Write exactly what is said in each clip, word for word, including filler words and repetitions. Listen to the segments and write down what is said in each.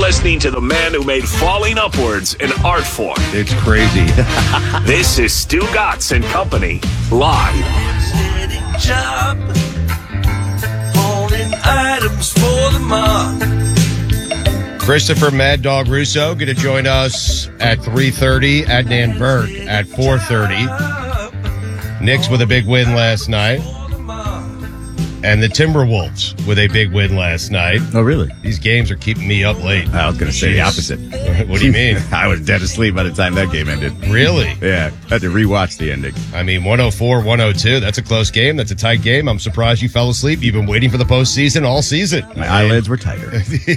listening to the man who made falling upwards an art form. It's crazy. This is Stu Gatz and Company, live. Job, holding items for the mob. Christopher Mad Dog Russo going to join us at three thirty. Adnan Burke at four thirty. Knicks with a big win last night. And the Timberwolves with a big win last night. Oh, really? These games are keeping me up late. I was going to say the opposite. What do you mean? I was dead asleep by the time that game ended. Really? Yeah. I had to rewatch the ending. I mean, one oh four one oh two. That's a close game. That's a tight game. I'm surprised you fell asleep. You've been waiting for the postseason all season. My I mean, eyelids were tighter.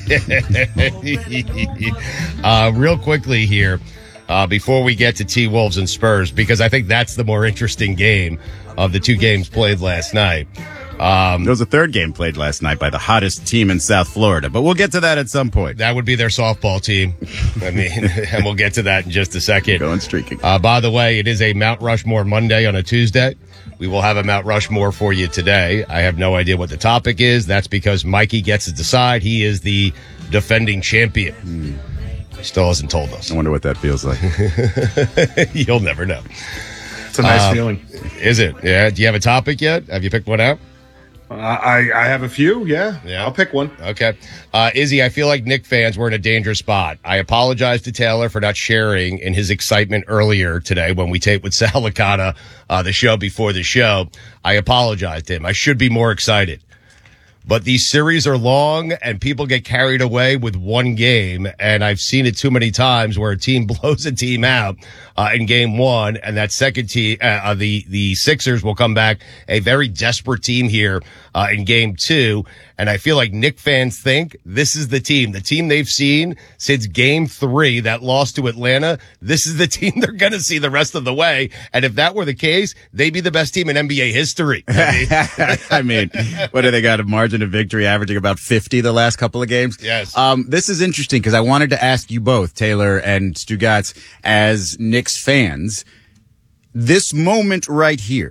uh, real quickly here, uh, before we get to T-Wolves and Spurs, because I think that's the more interesting game of the two games played last night. Um, there was a third game played last night by the hottest team in South Florida, but we'll get to that at some point. That would be their softball team. I mean, and we'll get to that in just a second. Going streaking. Uh, by the way, it is a Mount Rushmore Monday on a Tuesday. We will have a Mount Rushmore for you today. I have no idea what the topic is. That's because Mikey gets to decide. He is the defending champion. Hmm. He still hasn't told us. I wonder what that feels like. You'll never know. It's a nice uh, feeling. Is it? Yeah. Do you have a topic yet? Have you picked one out? Uh, I, I have a few, yeah. yeah. I'll pick one. Okay. Uh, Izzy, I feel like Knick fans were in a dangerous spot. I apologize to Taylor for not sharing in his excitement earlier today when we taped with Sal Licata, uh, the show before the show. I apologize to him. I should be more excited. But these series are long and people get carried away with one game. And I've seen it too many times where a team blows a team out uh, in game one. And that second team, uh, the, the Sixers will come back a very desperate team here uh, in game two. And I feel like Knick fans think this is the team, the team they've seen since game three, that loss to Atlanta. This is the team they're going to see the rest of the way. And if that were the case, they'd be the best team in N B A history. I mean, I mean what do they got? A margin of victory averaging about fifty the last couple of games? Yes. Um, this is interesting because I wanted to ask you both, Taylor and Stu Gatz, as Knicks fans, this moment right here.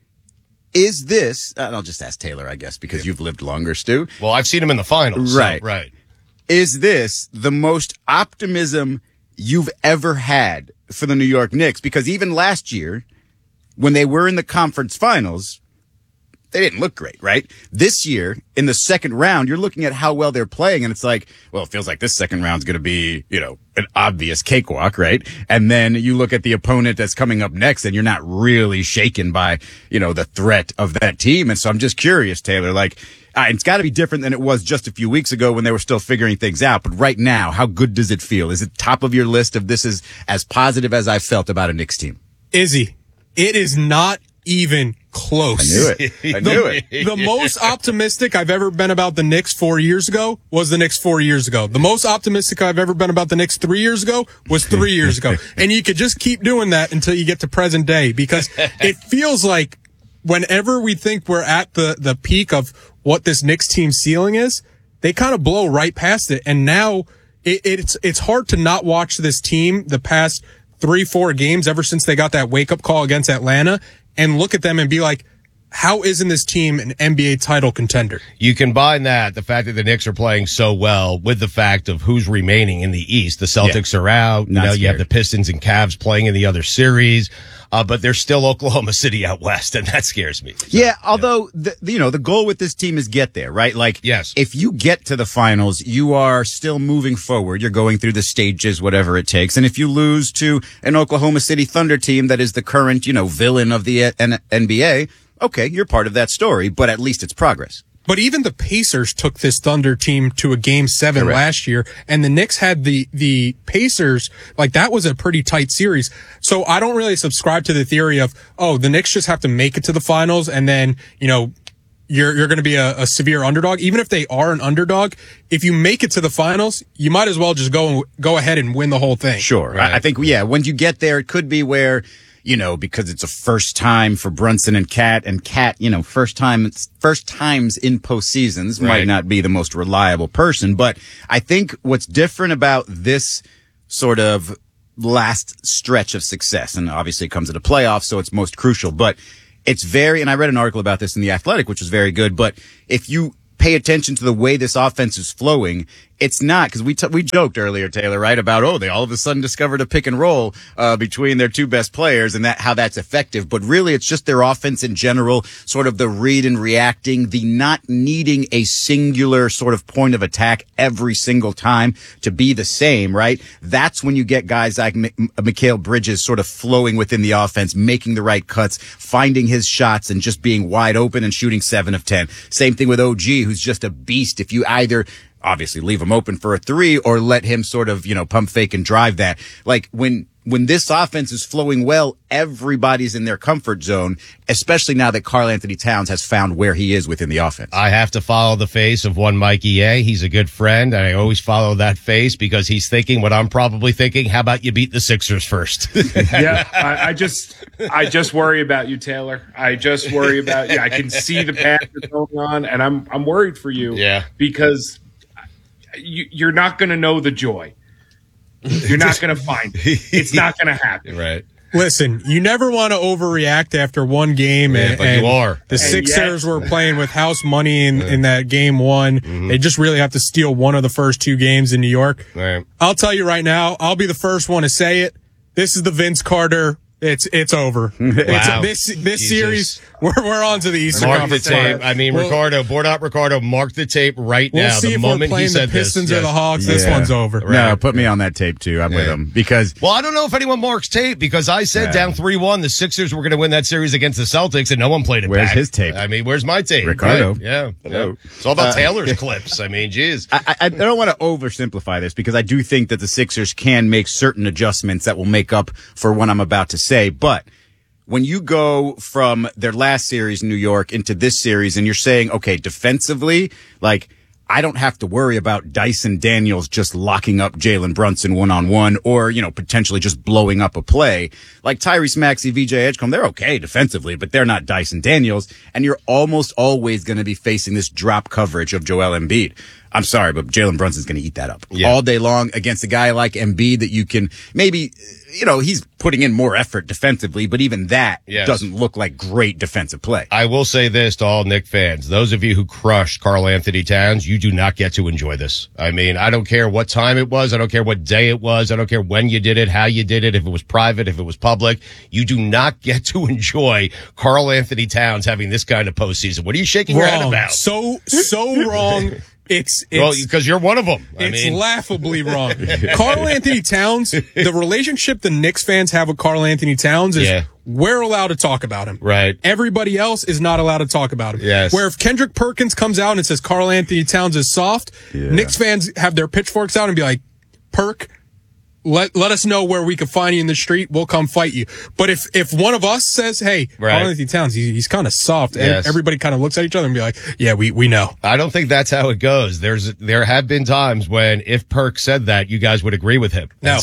Is this, and I'll just ask Taylor, I guess, because you've lived longer, Stu. Well, I've seen him in the finals. Right. So, right. Is this the most optimism you've ever had for the New York Knicks? Because even last year, when they were in the conference finals, they didn't look great, right? This year, in the second round, you're looking at how well they're playing, and it's like, well, it feels like this second round's going to be, you know, an obvious cakewalk, right? And then you look at the opponent that's coming up next, and you're not really shaken by, you know, the threat of that team. And so I'm just curious, Taylor, like, uh, it's got to be different than it was just a few weeks ago when they were still figuring things out. But right now, how good does it feel? Is it top of your list of this is as positive as I felt about a Knicks team? Izzy, it is not even close. I knew it. I knew the, it. The most optimistic I've ever been about the Knicks four years ago was the Knicks four years ago. The most optimistic I've ever been about the Knicks three years ago was three years ago. And you could just keep doing that until you get to present day, because it feels like whenever we think we're at the, the peak of what this Knicks team ceiling is, they kind of blow right past it. And now it, it's, it's hard to not watch this team the past three, four games ever since they got that wake up call against Atlanta and look at them and be like, how isn't this team an N B A title contender? You combine that, the fact that the Knicks are playing so well, with the fact of who's remaining in the East. The Celtics yeah, are out. You know, scared. You have the Pistons and Cavs playing in the other series. Uh, but there's still Oklahoma City out west, and that scares me. So, yeah, although, yeah. The, you know, the goal with this team is get there, right? Like, yes. If you get to the finals, you are still moving forward. You're going through the stages, whatever it takes. And if you lose to an Oklahoma City Thunder team that is the current, you know, villain of the N B A, okay, you're part of that story, but at least it's progress. But even the Pacers took this Thunder team to a game seven Correct. last year, and the Knicks had the, the Pacers, like that was a pretty tight series. So I don't really subscribe to the theory of, oh, the Knicks just have to make it to the finals and then, you know, you're, you're going to be a, a severe underdog. Even if they are an underdog, if you make it to the finals, you might as well just go, go ahead and win the whole thing. Sure. Right? I think, yeah, when you get there, it could be where, you know, because it's a first time for Brunson and Cat, and Cat, you know, first time, first times in postseasons right. might not be the most reliable person. But I think what's different about this sort of last stretch of success, and obviously it comes to the playoffs, so it's most crucial, but it's very, and I read an article about this in The Athletic, which was very good, but if you pay attention to the way this offense is flowing, it's not, because we t- we joked earlier, Taylor, right, about, oh, they all of a sudden discovered a pick and roll uh, between their two best players and that how that's effective. But really, it's just their offense in general, sort of the read and reacting, the not needing a singular sort of point of attack every single time to be the same, right? That's when you get guys like M- M- Mikal Bridges sort of flowing within the offense, making the right cuts, finding his shots, and just being wide open and shooting seven of ten. Same thing with O G, who's just a beast. If you either obviously leave him open for a three or let him sort of, you know, pump fake and drive that. Like when, when this offense is flowing well, everybody's in their comfort zone, especially now that Karl Anthony Towns has found where he is within the offense. I have to follow the face of one Mikey A. He's a good friend, and I always follow that face because he's thinking what I'm probably thinking. How about you beat the Sixers first? Yeah, I, I just, I just worry about you, Taylor. I just worry about you. I can see the path that's going on, and I'm, I'm worried for you. Yeah. because you, you're not going to know the joy. You're not going to find it. It's not going to happen. Right. Listen, you never want to overreact after one game. Yeah, and, but and you are. The And Sixers yet- were playing with house money in, in that game one. Mm-hmm. They just really have to steal one of the first two games in New York. Right. I'll tell you right now, I'll be the first one to say it. This is the Vince Carter. It's it's over. Wow. It's, this this Jesus. series, we're we're on to the Eastern Mark the Conference tape. Finals. I mean, We'll- Ricardo, board out Ricardo, mark the tape right We'll now. see The if we're moment he playing the said this. Pistons or Yes. the Hawks. This Yeah. one's over. No, put me on that tape too. I'm with Yeah. him because Well, I don't know if anyone marks tape because I said Yeah. down three one the Sixers were going to win that series against the Celtics and no one played it Where's back. his tape? I mean, where's my tape? Ricardo. Right. Yeah. Hello. yeah. It's all about Uh, Taylor's clips. I mean, geez. I, I, I don't want to oversimplify this because I do think that the Sixers can make certain adjustments that will make up for what I'm about to say. But when you go from their last series in New York into this series and you're saying, okay, defensively, like, I don't have to worry about Dyson Daniels just locking up Jalen Brunson one-on-one or, you know, potentially just blowing up a play. Like Tyrese Maxey, V J Edgecombe, they're okay defensively, but they're not Dyson Daniels. And you're almost always going to be facing this drop coverage of Joel Embiid. I'm sorry, but Jalen Brunson's going to eat that up Yeah. all day long against a guy like Embiid that you can maybe, you know, he's putting in more effort defensively, but even that Yes. doesn't look like great defensive play. I will say this to all Knick fans. Those of you who crushed Karl Anthony Towns, you do not get to enjoy this. I mean, I don't care what time it was. I don't care what day it was. I don't care when you did it, how you did it, if it was private, if it was public. You do not get to enjoy Karl Anthony Towns having this kind of postseason. What are you shaking your head Wrong. about? So so wrong. It's it's Well, because you're one of them. I It's mean, laughably wrong. Karl Anthony Towns, the relationship the Knicks fans have with Karl Anthony Towns is Yeah. we're allowed to talk about him. Right. Everybody else is not allowed to talk about him. Yes. Where if Kendrick Perkins comes out and says Karl Anthony Towns is soft, Yeah. Knicks fans have their pitchforks out and be like, Perk, let let us know where we can find you in the street. We'll come fight you. But if if one of us says, hey, Right. Karl Anthony Towns, he, he's kind of soft, and Yes. everybody kind of looks at each other and be like, yeah, we, we know. I don't think that's how it goes. There's there have been times when if Perk said that, you guys would agree with him. No.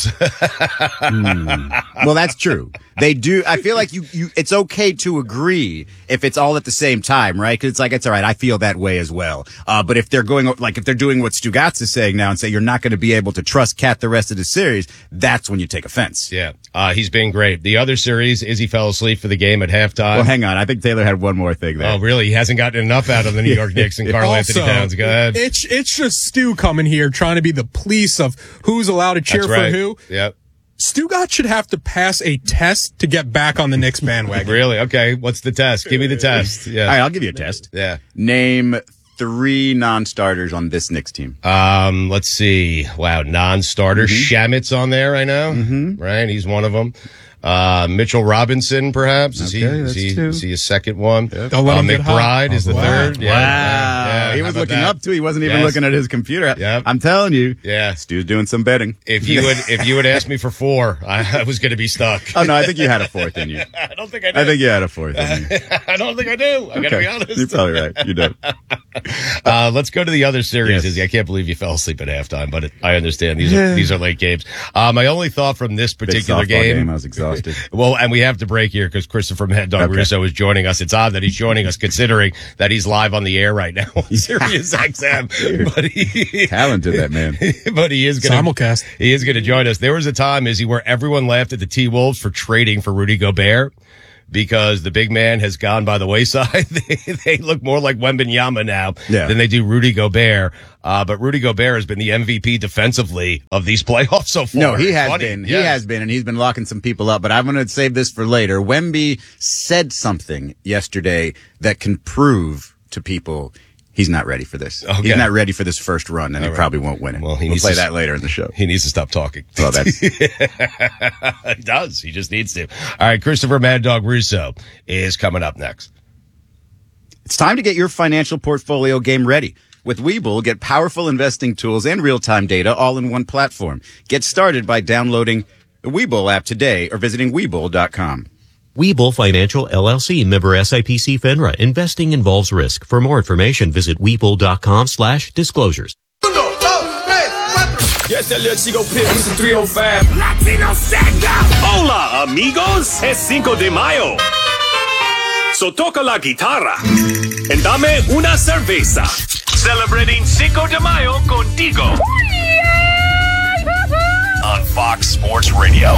Well, that's true. They do. I feel like you, you, it's okay to agree if it's all at the same time, right? Cause it's like, it's all right. I feel that way as well. Uh, but if they're going, like, if they're doing what Stugotz is saying now and say you're not going to be able to trust Cat the rest of the series, that's when you take offense. Yeah, uh, he's been great. The other series, Izzy fell asleep for the game at halftime. Well, hang on. I think Taylor had one more thing there. Oh, really? He hasn't gotten enough out of the New York Knicks and Karl Anthony Also, Towns. Go ahead. It's it's just Stu coming here trying to be the police of who's allowed to cheer That's for right. who. Yep. Stugotz should have to pass a test to get back on the Knicks bandwagon. Really? Okay. What's the test? Give me the test. All Yeah. right. I'll give you a test. Yeah. Name three non-starters on this Knicks team. Um, let's see. Wow. Non-starter. Mm-hmm. Shamit's on there, I know. Mm-hmm. Right. He's one of them. Uh, Mitchell Robinson, perhaps. Is Okay, he, is that's he, two. is he a second one? Don't let uh, him get hot. McBride is the Wow. third. Yeah. Yeah. he How was about looking that? up too. He wasn't even Yes. looking at his computer. Yep. I'm telling you. Yeah. Stu's doing some betting. If you would, if you would ask me for four, I, I was going to be stuck. Oh no, I think you had a fourth in you. I don't think I do. I think you had a fourth in you. I don't think I do. I got to Okay. be honest. You're probably right. You don't. Uh, let's go to the other series. Yes. Izzy. I can't believe you fell asleep at halftime, but it, I understand these are these are late games. Uh, my only thought from this Big particular softball game, game. I was exhausted. well, and we have to break here because Christopher Mad Dog Okay. Russo is joining us. It's odd that he's joining us, considering that he's live on the air right now on Sirius X M. But he, Talented, that man. but he is going to Simulcast. he is going to join us. There was a time, Izzy, where everyone laughed at the T Wolves for trading for Rudy Gobert. because the big man has gone by the wayside. they, they look more like Wembanyama now Yeah. than they do Rudy Gobert. Uh, but Rudy Gobert has been the M V P defensively of these playoffs so far. No, he It's has funny. been. He Yes. has been, and he's been locking some people up. But I'm going to save this for later. Wemby said something yesterday that can prove to people he's not ready for this. Okay. He's not ready for this first run, and he right. probably won't win it. Well, he we'll needs play to- that later in the show. He needs to stop talking. Well, that's He does. He just needs to. All right, Christopher Mad Dog Russo is coming up next. It's time to get your financial portfolio game ready. With Webull, get powerful investing tools and real-time data all in one platform. Get started by downloading the Webull app today or visiting Webull dot com. Webull Financial, L L C, member S I P C FINRA. Investing involves risk. For more information, visit Webull.com slash disclosures. Yes, that little chico pit with the three oh five. Hola, amigos. Es Cinco de Mayo. So toca la guitarra and dame una cerveza. Celebrating Cinco de Mayo contigo. On Fox Sports Radio.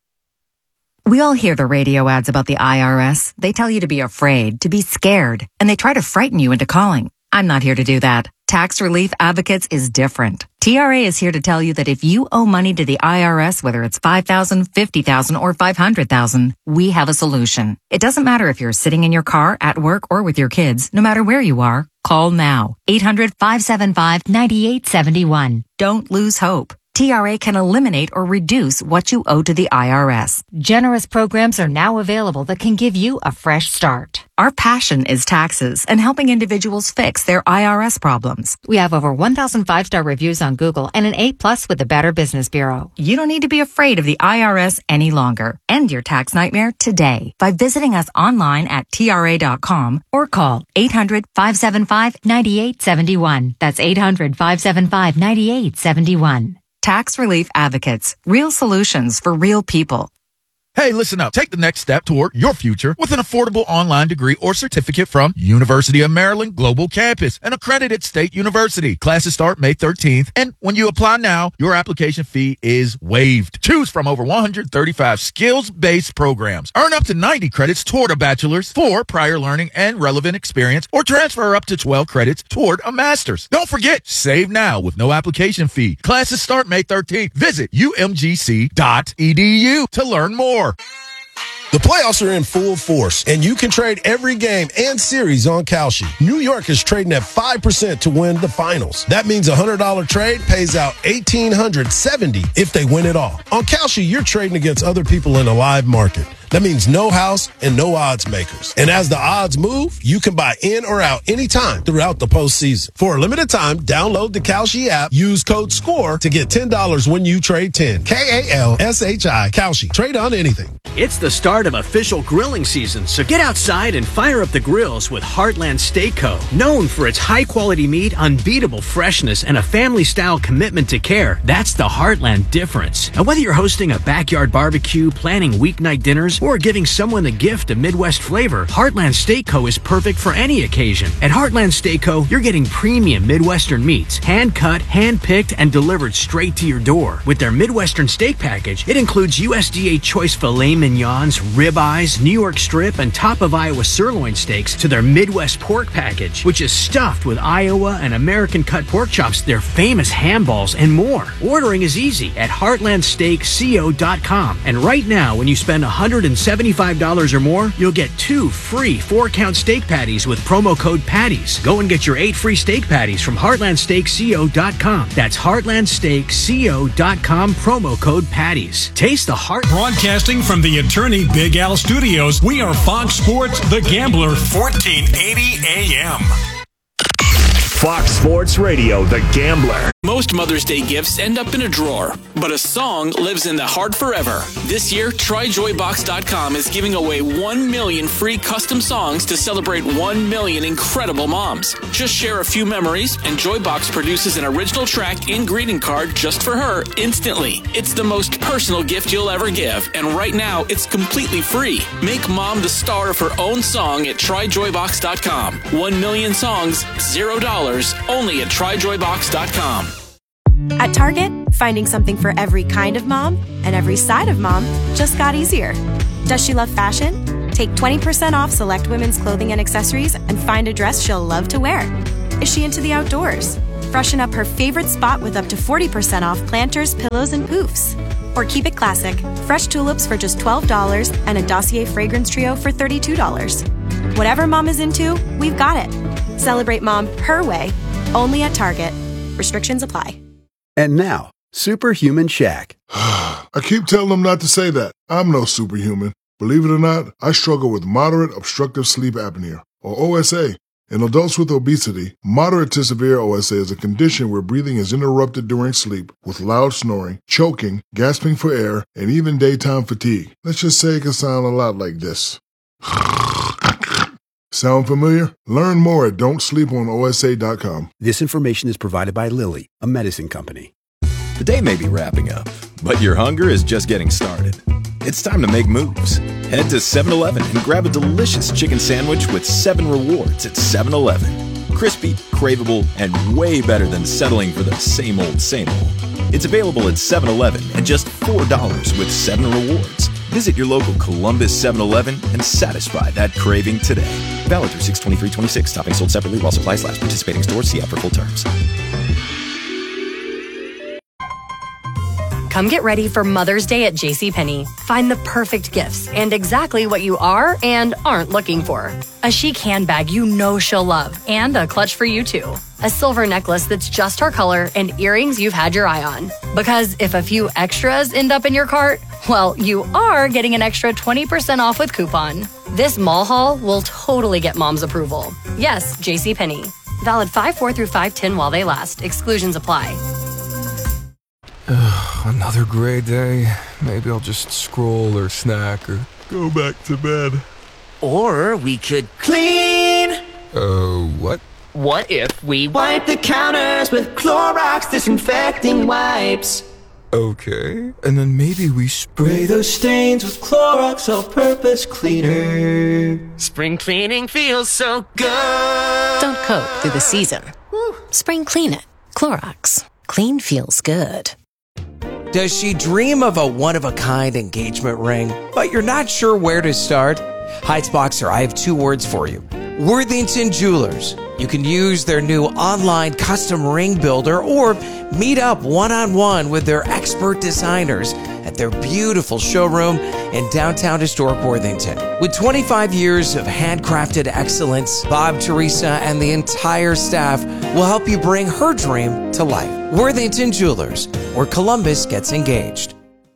We all hear the radio ads about the I R S. They tell you to be afraid, to be scared, and they try to frighten you into calling. I'm not here to do that. Tax Relief Advocates is different. T R A is here to tell you that if you owe money to the I R S, whether it's five thousand dollars, fifty thousand dollars, or five hundred thousand dollars, we have a solution. It doesn't matter if you're sitting in your car, at work, or with your kids. No matter where you are, call now. eight hundred, five seven five, nine eight seven one. Don't lose hope. T R A can eliminate or reduce what you owe to the I R S. Generous programs are now available that can give you a fresh start. Our passion is taxes and helping individuals fix their I R S problems. We have over one thousand five-star reviews on Google and an A plus with the Better Business Bureau. You don't need to be afraid of the I R S any longer. End your tax nightmare today by visiting us online at T R A dot com or call eight hundred, five seven five, nine eight seven one. That's eight hundred, five seven five, nine eight seven one. Tax Relief Advocates. Real solutions for real people. Hey, listen up. Take the next step toward your future with an affordable online degree or certificate from University of Maryland Global Campus, an accredited state university. Classes start May thirteenth, and when you apply now, your application fee is waived. Choose from over one hundred thirty-five skills-based programs. Earn up to ninety credits toward a bachelor's for prior learning and relevant experience, or transfer up to twelve credits toward a master's. Don't forget, save now with no application fee. Classes start May thirteenth. Visit U M G C dot E D U to learn more. The playoffs are in full force, and you can trade every game and series on Kalshi. New York is trading at five percent to win the finals. That means a one hundred dollars trade pays out one thousand eight hundred seventy dollars if they win it all. On Kalshi, you're trading against other people in a live market. That means no house and no odds makers. And as the odds move, you can buy in or out anytime throughout the postseason. For a limited time, download the Kalshi app, use code SCORE to get ten dollars when you trade ten. K A L S H I, Kalshi. Trade on anything. It's the start of official grilling season, so get outside and fire up the grills with Heartland Steak Co. Known for its high-quality meat, unbeatable freshness, and a family-style commitment to care, that's the Heartland difference. And whether you're hosting a backyard barbecue, planning weeknight dinners, or giving someone the gift of Midwest flavor, Heartland Steak Co. is perfect for any occasion. At Heartland Steak Co., you're getting premium Midwestern meats, hand-cut, hand-picked, and delivered straight to your door. With their Midwestern steak package, it includes U S D A choice filet mignons, ribeyes, New York strip, and top of Iowa sirloin steaks to their Midwest pork package, which is stuffed with Iowa and American cut pork chops, their famous ham balls, and more. Ordering is easy at heartland steak co dot com. And right now, when you spend one hundred seventy-five dollars or more, you'll get two free four-count steak patties with promo code PATTIES. Go and get your eight free steak patties from heartland steak co dot com. That's heartland steak co dot com, promo code PATTIES. Taste the heart. Broadcasting from the Attorney Big Al Studios, we are Fox Sports The Gambler, fourteen eighty A M. Fox Sports Radio, The Gambler. Most Mother's Day gifts end up in a drawer, but a song lives in the heart forever. This year, try joy box dot com is giving away one million free custom songs to celebrate one million incredible moms. Just share a few memories, and Joybox produces an original track and greeting card just for her instantly. It's the most personal gift you'll ever give, and right now, it's completely free. Make mom the star of her own song at try joy box dot com. One million songs, zero dollars, only at try joy box dot com. At Target, finding something for every kind of mom and every side of mom just got easier. Does she love fashion? Take twenty percent off select women's clothing and accessories and find a dress she'll love to wear. Is she into the outdoors? Freshen up her favorite spot with up to forty percent off planters, pillows, and poofs. Or keep it classic. Fresh tulips for just twelve dollars and a Dossier fragrance trio for thirty-two dollars. Whatever mom is into, we've got it. Celebrate mom her way, only at Target. Restrictions apply. And now, Superhuman Shaq. I keep telling them not to say that. I'm no superhuman. Believe it or not, I struggle with moderate obstructive sleep apnea, or O S A. In adults with obesity, moderate to severe O S A is a condition where breathing is interrupted during sleep with loud snoring, choking, gasping for air, and even daytime fatigue. Let's just say it can sound a lot like this. Sound familiar? Learn more at don't sleep on O S A dot com. This information is provided by Lilly, a medicine company. The day may be wrapping up, but your hunger is just getting started. It's time to make moves. Head to seven eleven and grab a delicious chicken sandwich with seven rewards at seven eleven. Crispy, craveable, and way better than settling for the same old, same old. It's available at seven eleven at just four dollars with seven rewards. Visit your local Columbus seven eleven and satisfy that craving today. Valid through six twenty-three twenty-six. Topping sold separately while supplies last. Participating stores. See app for full terms. Come get ready for Mother's Day at JCPenney. Find the perfect gifts and exactly what you are and aren't looking for. A chic handbag you know she'll love and a clutch for you too. A silver necklace that's just her color and earrings you've had your eye on. Because if a few extras end up in your cart, well, you are getting an extra twenty percent off with coupon. This mall haul will totally get mom's approval. Yes, JCPenney. Valid five four through five ten while they last. Exclusions apply. Ugh, another gray day. Maybe I'll just scroll or snack or go back to bed. Or we could clean. Uh, what? What if we wipe the counters with Clorox disinfecting wipes? Okay. And then maybe we spray those stains with Clorox all-purpose cleaner. Spring cleaning feels so good. Don't coat through the season. Woo. Spring clean it. Clorox. Clean feels good. Does she dream of a one-of-a-kind engagement ring, but you're not sure where to start? Heights Boxer, I have two words for you. Worthington Jewelers. You can use their new online custom ring builder or meet up one-on-one with their expert designers at their beautiful showroom in downtown historic Worthington. With twenty-five years of handcrafted excellence, Bob, Teresa, and the entire staff will help you bring her dream to life. Worthington Jewelers, where Columbus gets engaged.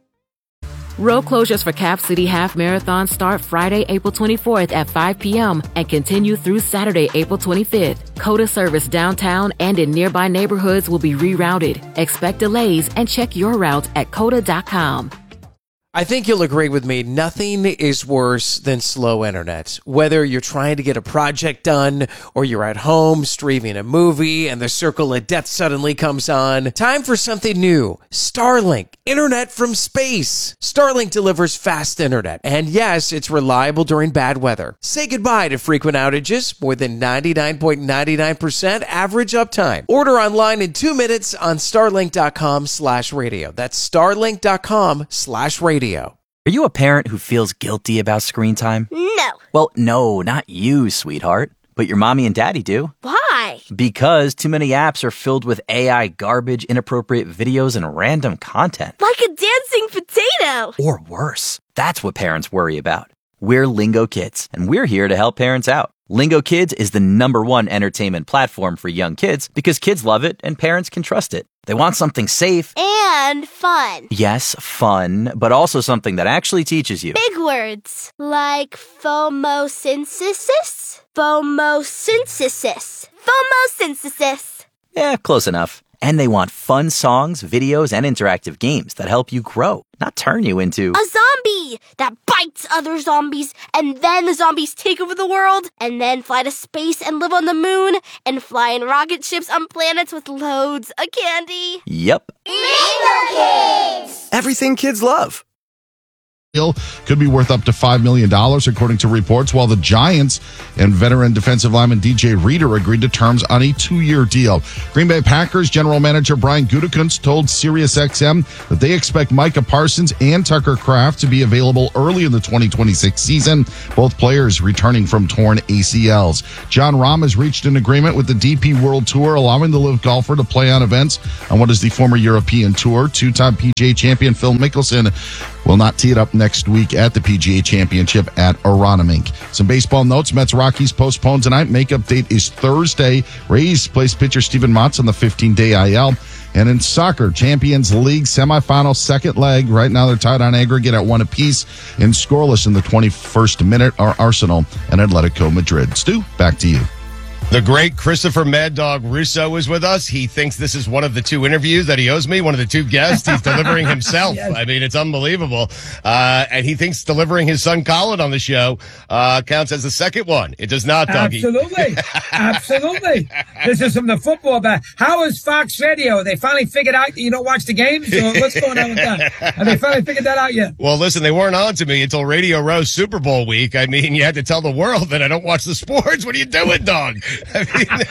Road closures for Cap City Half Marathon start Friday, April twenty-fourth at five p.m. and continue through Saturday, April twenty-fifth. COTA service downtown and in nearby neighborhoods will be rerouted. Expect delays and check your route at cota dot com. I think you'll agree with me, nothing is worse than slow internet. Whether you're trying to get a project done or you're at home streaming a movie and the circle of death suddenly comes on, time for something new. Starlink, internet from space. Starlink delivers fast internet. And yes, it's reliable during bad weather. Say goodbye to frequent outages, more than ninety-nine point nine nine percent average uptime. Order online in two minutes on starlink.com slash radio. That's starlink.com slash radio. Are you a parent who feels guilty about screen time? No. Well, no, not you, sweetheart. But your mommy and daddy do. Why? Because too many apps are filled with A I garbage, inappropriate videos, and random content. Like a dancing potato. Or worse. That's what parents worry about. We're Lingo Kids, and we're here to help parents out. Lingo Kids is the number one entertainment platform for young kids because kids love it and parents can trust it. They want something safe. And fun. Yes, fun, but also something that actually teaches you. Big words. Like phomosynthesis? Phomosynthesis. Phomosynthesis. Yeah, close enough. And they want fun songs, videos, and interactive games that help you grow, not turn you into a zombie that bites other zombies, and then the zombies take over the world, and then fly to space and live on the moon, and fly in rocket ships on planets with loads of candy. Yep. Lingo Kids! Everything kids love. deal could be worth up to five million dollars, according to reports, while the Giants and veteran defensive lineman D J Reader agreed to terms on a two-year deal. Green Bay Packers general manager Brian Gutekunst told SiriusXM that they expect Micah Parsons and Tucker Kraft to be available early in the twenty twenty-six season, both players returning from torn A C Ls. John Rahm has reached an agreement with the D P World Tour, allowing the LIV golfer to play on events on what is the former European Tour. Two-time P G A champion Phil Mickelson will not tee it up next week at the P G A Championship at Aronimink. Some baseball notes. Mets Rockies postponed tonight. Makeup date is Thursday. Rays place pitcher Steven Matz on the fifteen-day I L. And in soccer, Champions League semifinal second leg. Right now they're tied on aggregate at one apiece. In scoreless in the twenty-first minute are Arsenal and Atletico Madrid. Stu, back to you. The great Christopher Mad Dog Russo is with us. He thinks this is one of the two interviews that he owes me, one of the two guests. He's delivering himself. Yes. I mean, it's unbelievable. Uh, and he thinks delivering his son Colin on the show uh, counts as the second one. It does not, Dougie. Absolutely. Absolutely. This is from the football back. How is Fox Radio? They finally figured out that you don't watch the games? So what's going on with that? Have they finally figured that out yet? Well, listen, they weren't on to me until Radio Row Super Bowl week. I mean, you had to tell the world that I don't watch the sports. What are you doing, dog? I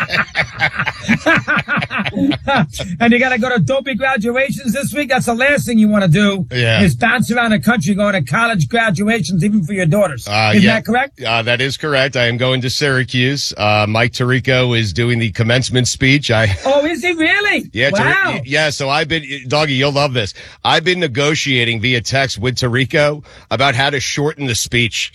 mean, and you got to go to dopey graduations this week. That's the last thing you want to do. Yeah. Is bounce around the country going to college graduations, even for your daughters. Uh, Isn't yeah, that correct? Uh, that is correct. I am going to Syracuse. Uh, Mike Tirico is doing the commencement speech. I. Oh, is he really? Yeah. Wow. Tari- yeah. So I've been, Doggy, you'll love this. I've been negotiating via text with Tirico about how to shorten the speech.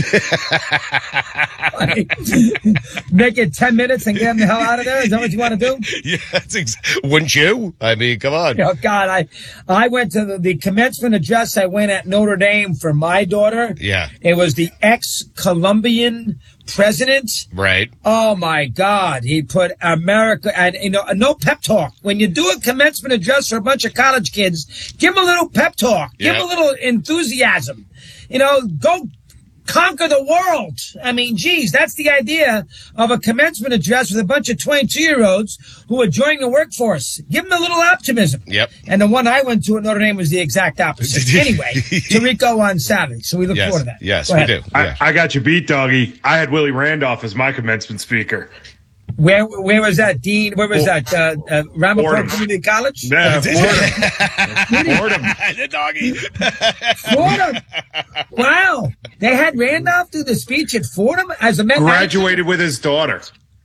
Make it ten minutes and get him the hell out of there? Is that what you want to do? Yeah, that's ex- wouldn't you? I mean, come on. Oh, God, I I went to the, the commencement address. I went at Notre Dame for my daughter. Yeah. It was the ex-Colombian president. Right. Oh, my God. He put America, and, you know, no pep talk. When you do a commencement address for a bunch of college kids, give them a little pep talk. Give Yeah. them a little enthusiasm. You know, go conquer the world. I mean, geez, that's the idea of a commencement address with a bunch of twenty-two-year-olds who are joining the workforce. Give them a little optimism. Yep. And the one I went to at Notre Dame was the exact opposite. Anyway, Tirico on Saturday, so we look Yes. forward to that. Yes, Go we ahead. do. I, I got you beat, Doggy. I had Willie Randolph as my commencement speaker. Where where was that, Dean? Where was that? Uh, uh, Ramapo Fordham. Community College? Yeah, Fordham. Fordham. The doggy. Fordham. Wow. They had Randolph do the speech at Fordham as a Met. Graduated with his daughter.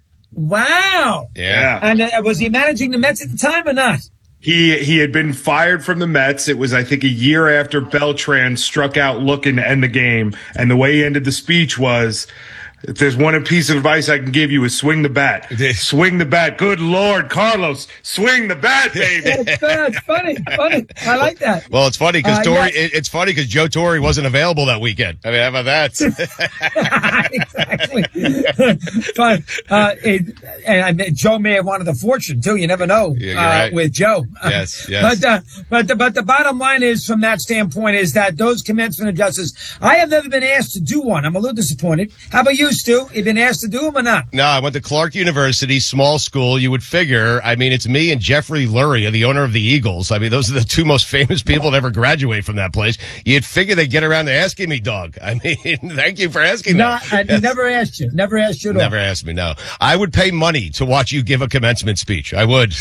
Wow. Yeah. And uh, was he managing the Mets at the time or not? He he had been fired from the Mets. It was, I think, a year after Beltran struck out looking to end the game. And the way he ended the speech was, if there's one piece of advice I can give you is swing the bat. Swing the bat. Good Lord, Carlos, swing the bat, baby. That's good. It's funny. Funny. I like that. Well, it's funny because Uh, Torrey. yeah. It, it's funny because Joe Torrey wasn't available that weekend. I mean, how about that? Exactly. But uh, it, and I mean, Joe may have wanted the fortune too. You never know Yeah, you're uh, right. with Joe. Yes, yes. But uh, but the, but the bottom line is, from that standpoint, is that those commencement addresses. I have never been asked to do one. I'm a little disappointed. How about you, Stu? You been asked to do them or not? No, I went to Clark University, small school. You would figure. I mean, it's me and Jeffrey Lurie, the owner of the Eagles. I mean, those are the two most famous people to ever graduate from that place. You'd figure they'd get around to asking me, dog. I mean, thank you for asking No, that. I never asked you. Never asked you at all. Never asked me, no. I would pay money to watch you give a commencement speech. I would.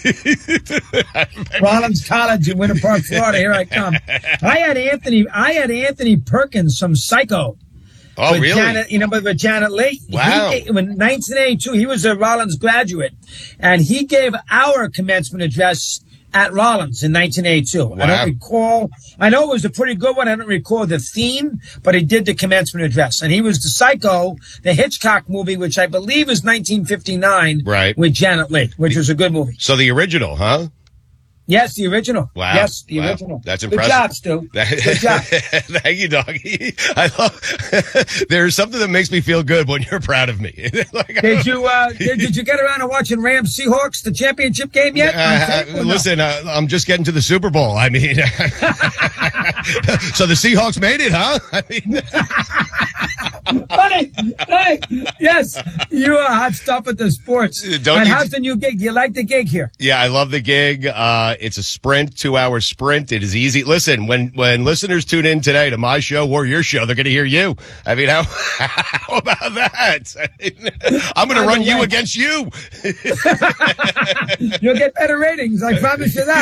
Rollins College in Winter Park, Florida. Here I come. I had Anthony. I had Anthony Perkins, some psycho. Oh, with really? Janet, you know, with with Janet Leigh. Wow. He, in nineteen eighty-two, he was a Rollins graduate, and he gave our commencement address at Rollins in nineteen eighty-two. I Wow. don't recall. I know it was a pretty good one. I don't recall the theme, but he did the commencement address, and he was the Psycho, the Hitchcock movie, which I believe is nineteen fifty-nine, Right. with Janet Leigh, which was a good movie. So the original, huh? Yes, the original. Wow. Yes, the Wow. original. That's Good impressive. job, Stu. Good job. Thank you, doggy. I love. There's something that makes me feel good when you're proud of me. Like, Did you uh, did, did you get around to watching Rams Seahawks, the championship game yet? Uh, Or no? listen, uh, I'm just getting to the Super Bowl. I mean, so the Seahawks made it, huh? I mean, Funny. Hey, yes, you are hot stuff at the sports. Don't and you- how's the new gig? Do you like the gig here? Yeah, I love the gig. Uh, it's a sprint, two hour sprint. It is easy. Listen, when, when listeners tune in today to my show or your show, they're going to hear you. I mean, how, how about that? I mean, I'm going to run you against you. You'll get better ratings. I promise you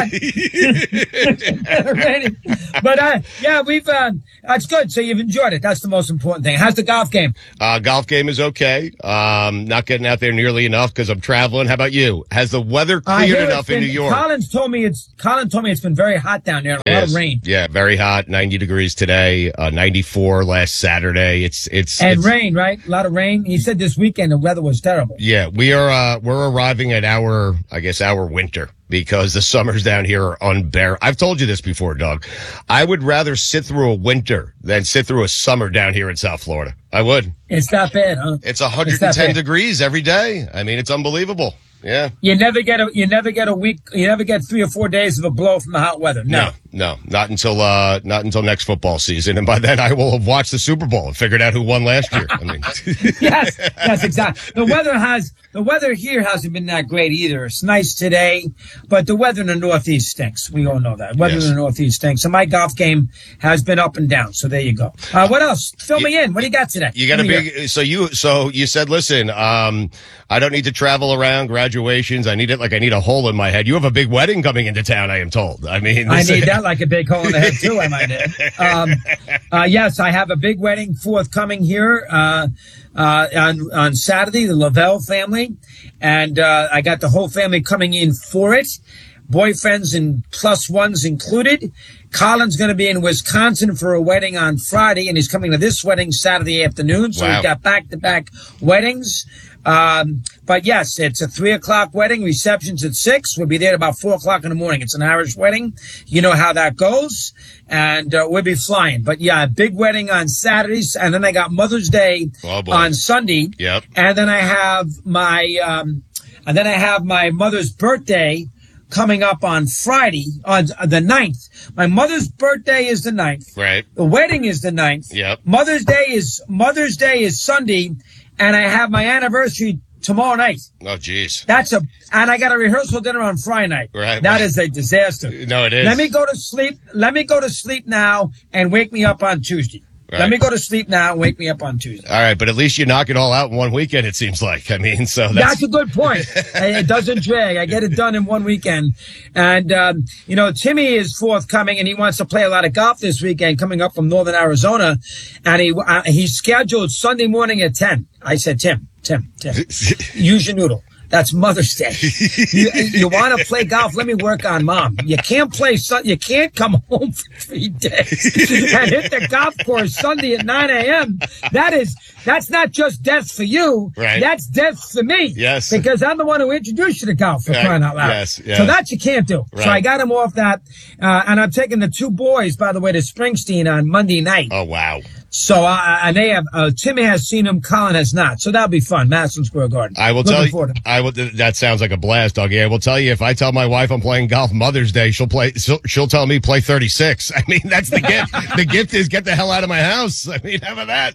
that. Better ratings. But, uh, yeah, we've, uh, that's good. So you've enjoyed it. That's the most important thing. How's the golf game? Uh, golf game is okay. Um, not getting out there nearly enough because I'm traveling. How about you? Has the weather I cleared hear enough it's in been- New York? Collins told me it's, Colin told me it's been very hot down there. A lot of Yes. rain. Yeah, very hot. ninety degrees today. Uh, ninety-four last Saturday. It's, it's, And it's rain, right? A lot of rain. He said this weekend the weather was terrible. yeah, we are, uh, we're arriving at our, I guess, our winter because the summers down here are unbearable. I've told you this before, Doug. I would rather sit through a winter than sit through a summer down here in South Florida. I would. It's not bad, huh? It's one hundred It's not ten bad. degrees every day. I mean, it's unbelievable. Yeah. You never get a you never get a week you never get three or four days of a blow from the hot weather. No. No, no, not until uh, not until next football season, and by then I will have watched the Super Bowl and figured out who won last year. I mean, Yes, yes, exactly. The weather has the weather here hasn't been that great either. It's nice today, but the weather in the Northeast stinks. We all know that. Weather Yes. in the Northeast stinks. So my golf game has been up and down. So there you go. Uh, what else? Fill me in. What do you got today? you got a Let me hear. big. So you, so you said, listen, um, I don't need to travel around graduations. I need it like I need a hole in my head. You have a big wedding coming into town. I am told. I mean, I this- need that like a big hole in the head too, I might add. Um, uh, yes, I have a big wedding forthcoming here uh, uh, on on Saturday. The Lavelle family, and uh, I got the whole family coming in for it. Boyfriends and plus ones included. Colin's going to be in Wisconsin for a wedding on Friday, and he's coming to this wedding Saturday afternoon. So Wow. we've got back-to-back weddings. Um, but yes, it's a three o'clock wedding. Reception's at six. We'll be there at about four o'clock in the morning. It's an Irish wedding. You know how that goes. And uh, we'll be flying. But yeah, a big wedding on Saturdays. And then I got Mother's Day Oh, boy. on Sunday. Yep. And then I have my, um, and then I have my mother's birthday coming up on Friday, on the ninth. My mother's birthday is the ninth. Right. The wedding is the ninth. Yep. Mother's Day is Mother's Day is Sunday, and I have my anniversary tomorrow night. Oh, geez. That's a and I got a rehearsal dinner on Friday night. Right. That is a disaster. No, it is. Let me go to sleep. Let me go to sleep now and wake me up on Tuesday. Right. Let me go to sleep now and wake me up on Tuesday. All right, but at least you knock it all out in one weekend. It seems like. I mean, so that's, That's a good point. It doesn't drag. I get it done in one weekend. And, um, you know, Timmy is forthcoming and he wants to play a lot of golf this weekend coming up from Northern Arizona. And he, uh, he's scheduled Sunday morning at ten. I said, Tim, Tim, Tim, use your noodle. That's Mother's Day. You, you want to play golf? Let me work on mom. You can't play. Sun, you can't come home for three days and hit the golf course Sunday at nine a.m. That is, that's not just death for you. Right. That's death for me. Yes. Because I'm the one who introduced you to golf for Right. crying out loud. Yes, yes. So that you can't do. So Right. I got him off that. Uh, and I'm taking the two boys, by the way, to Springsteen on Monday night. Oh, wow. So, uh, and they have, uh, Timmy has seen him, Colin has not. So that'll be fun. Madison Square Garden. I will Looking tell forward you, to it. I will, that sounds like a blast, Dougie. I will tell you, if I tell my wife I'm playing golf Mother's Day, she'll play, she'll, she'll tell me play thirty-six. I mean, that's the gift. The gift is get the hell out of my house. I mean, how about that?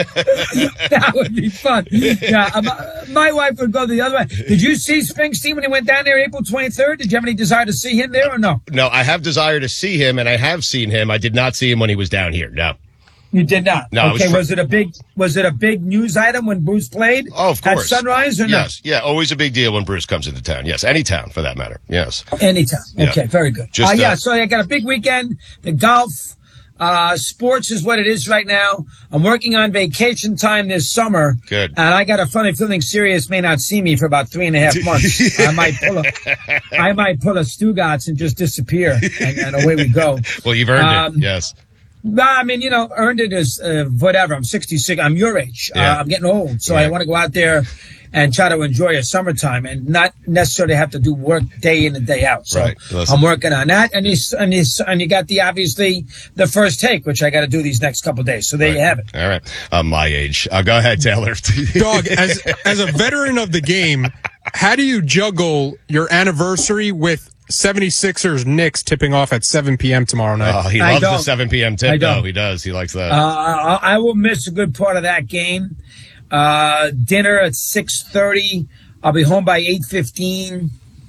That would be fun. Yeah, um, my wife would go the other way. Did you see Springsteen when he went down there April twenty-third? Did you have any desire to see him there or no? No, I have desire to see him, and I have seen him. I did not see him when he was down here. No. You did not. No, I was Okay, tr- was it a big was it a big news item when Bruce played? Oh, of course. At Sunrise or Yes. Yeah, always a big deal when Bruce comes into town. Yes, any town for that matter. Yes. no? Anytime. Yeah. Okay, very good. Just, uh, yeah, uh, so I got a big weekend. The golf, uh, sports is what it is right now. I'm working on vacation time this summer. Good. And I got a funny feeling Sirius may not see me for about three and a half months. I might pull a, I might pull a Stugatz and just disappear, and, and away we go. Well, you've earned Um, it. Yes. No, I mean, you know, earned it is uh, whatever. I'm sixty-six. I'm your age. Yeah. Uh, I'm getting old. So Yeah. I want to go out there and try to enjoy a summertime and not necessarily have to do work day in and day out. So Right. Listen. I'm working on that. And you, and you, and you got the, obviously, the first take, which I got to do these next couple of days. So there you have it. All right. I'm my age. Uh, go ahead, Taylor. Dog, as as a veteran of the game, how do you juggle your anniversary with seventy-sixers Knicks tipping off at seven p.m. tomorrow night. Oh, he loves the seven p.m. tip, though. He does. He likes that. Uh, I will miss a good part of that game. Uh, dinner at six thirty. I'll be home by eight fifteen.